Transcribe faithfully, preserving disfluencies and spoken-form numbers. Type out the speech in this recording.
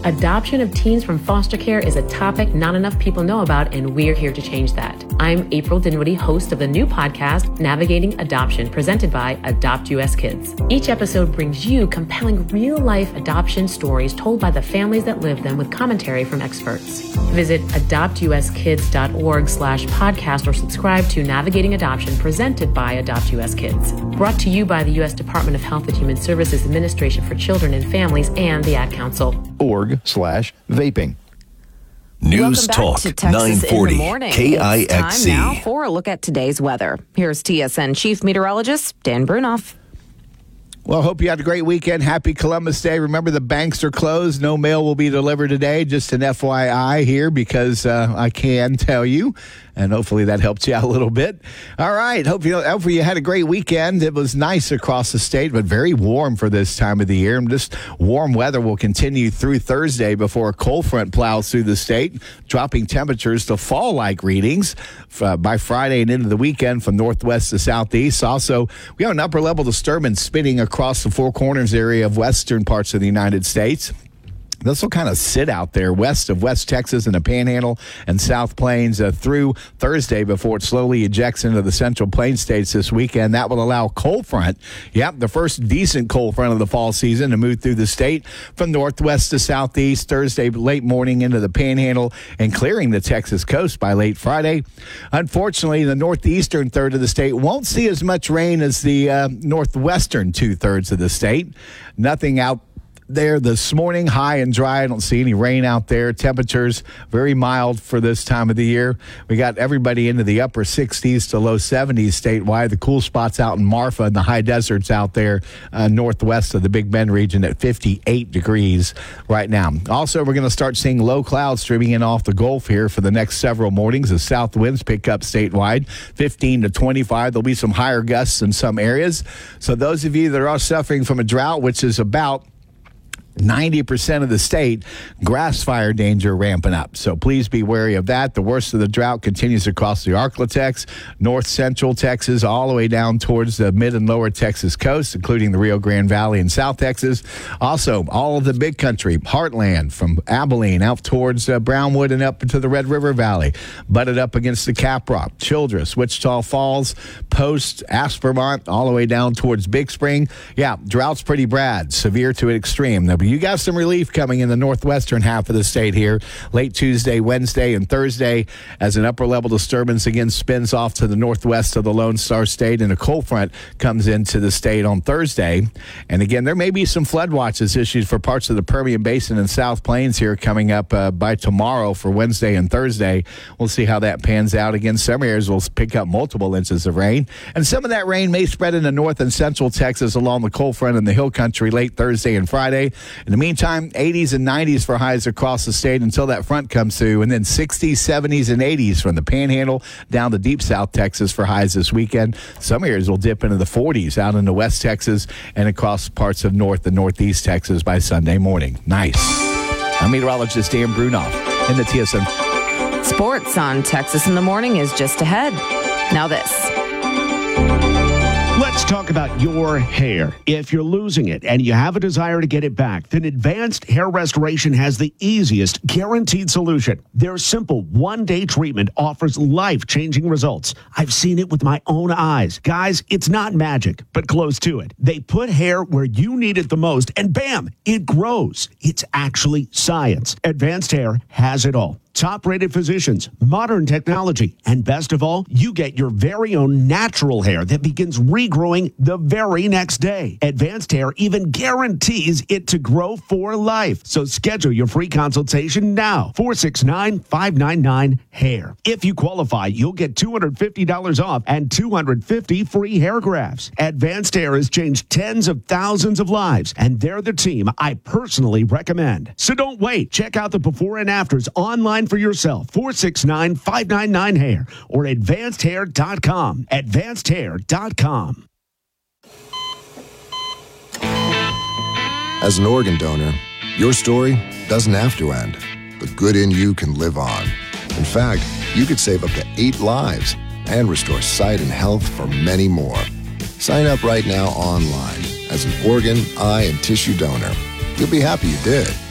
Adoption of teens from foster care is a topic not enough people know about, and we're here to change that. I'm April Dinwiddie, host of the new podcast, Navigating Adoption, presented by Adopt U S Kids. Each episode brings you compelling real-life adoption stories told by the families that live them with commentary from experts. Visit adopt u s kids dot org slash podcast or subscribe to Navigating Adoption, presented by Adopt U S Kids. Brought to you by the U S Department of Health and Human Services Administration for Children and Families and the Ad Council. Org slash vaping. News Talk nine forty K I X C. It's time now for a look at today's weather. Here's T S N Chief Meteorologist Dan Brunoff. Well, hope you had a great weekend. Happy Columbus Day. Remember, the banks are closed. No mail will be delivered today. Just an F Y I here because uh, I can tell you, and hopefully that helped you out a little bit. All right. Hope you, hopefully you had a great weekend. It was nice across the state, but very warm for this time of the year. And this warm weather will continue through Thursday before a cold front plows through the state, dropping temperatures to fall-like readings uh, by Friday and into the weekend from northwest to southeast. Also, we have an upper-level disturbance spinning across the Four Corners area of western parts of the United States. This will kind of sit out there west of West Texas in the Panhandle and South Plains uh, through Thursday before it slowly ejects into the Central Plains states this weekend. That will allow cold front, yep, the first decent cold front of the fall season to move through the state from northwest to southeast Thursday late morning into the Panhandle and clearing the Texas coast by late Friday. Unfortunately, the northeastern third of the state won't see as much rain as the uh, northwestern two-thirds of the state. Nothing out there this morning, high and dry. I don't see any rain out there. Temperatures very mild for this time of the year. We got everybody into the upper sixties to low seventies statewide. The cool spots out in Marfa and the high deserts out there uh, northwest of the Big Bend region at fifty-eight degrees right now. Also, we're going to start seeing low clouds streaming in off the Gulf here for the next several mornings as south winds pick up statewide, fifteen to twenty-five. There'll be some higher gusts in some areas. So those of you that are suffering from a drought, which is about ninety percent of the state, grass fire danger ramping up. So please be wary of that. The worst of the drought continues across the Arklatex, north central Texas, all the way down towards the mid and lower Texas coast, including the Rio Grande Valley and South Texas. Also, all of the big country, heartland from Abilene out towards uh, Brownwood and up into the Red River Valley, butted up against the Caprock, Childress, Wichita Falls, Post, Aspermont, all the way down towards Big Spring. Yeah, drought's pretty bad, severe to an extreme. Now, you got some relief coming in the northwestern half of the state here late Tuesday, Wednesday, and Thursday as an upper-level disturbance again spins off to the northwest of the Lone Star State, and a cold front comes into the state on Thursday. And again, there may be some flood watches issued for parts of the Permian Basin and South Plains here coming up uh, by tomorrow for Wednesday and Thursday. We'll see how that pans out. Again, some areas will pick up multiple inches of rain, and some of that rain may spread into north and central Texas along the cold front in the hill country late Thursday and Friday. In the meantime, eighties and nineties for highs across the state until that front comes through, and then sixties, seventies, and eighties from the Panhandle down to deep South Texas for highs this weekend. Some areas will dip into the forties out into West Texas and across parts of North and Northeast Texas by Sunday morning. Nice. I'm meteorologist Dan Brunoff in the T S N. Sports on Texas in the Morning is just ahead. Now this. Let's talk about your hair. If you're losing it and you have a desire to get it back, then Advanced Hair Restoration has the easiest guaranteed solution. Their simple one-day treatment offers life-changing results. I've seen it with my own eyes. Guys, it's not magic, but close to it. They put hair where you need it the most, and bam, it grows. It's actually science. Advanced Hair has it all. Top-rated physicians, modern technology, and best of all, you get your very own natural hair that begins regrowing the very next day. Advanced Hair even guarantees it to grow for life. So schedule your free consultation now. four six nine, five nine nine, hair. If you qualify, you'll get two hundred fifty dollars off and two hundred fifty free hair grafts. Advanced Hair has changed tens of thousands of lives, and they're the team I personally recommend. So don't wait. Check out the before and afters online for yourself. four six nine, five nine nine, hair or advanced hair dot com. advanced hair dot com. As an organ donor, your story doesn't have to end. The good in you can live on. In fact, you could save up to eight lives and restore sight and health for many more. Sign up right now online as an organ, eye, and tissue donor. You'll be happy you did.